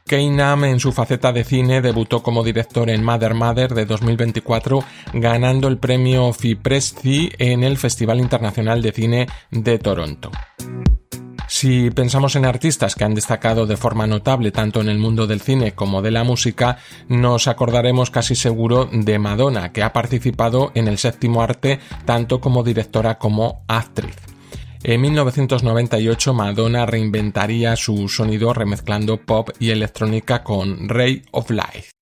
Keinam, en su faceta de cine, debutó como director en Mother Mother de 2024, ganando el premio FIPRESCI en el Festival Internacional de Cine de Toronto. Si pensamos en artistas que han destacado de forma notable tanto en el mundo del cine como de la música, nos acordaremos casi seguro de Madonna, que ha participado en El Séptimo Arte tanto como directora como actriz. En 1998 Madonna reinventaría su sonido remezclando pop y electrónica con Ray of Light.